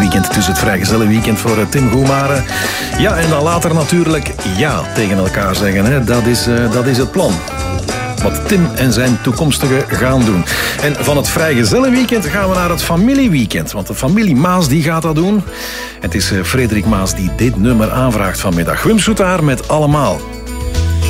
weekend, dus het vrijgezellenweekend voor Tim Goemare. Ja, en dan later natuurlijk ja tegen elkaar zeggen. Hè. Dat is het plan. Wat Tim en zijn toekomstige gaan doen. En van het vrijgezellenweekend gaan we naar het familieweekend. Want de familie Maas die gaat dat doen. Het is Frederik Maas die dit nummer aanvraagt vanmiddag. Wim Soetaar met Allemaal.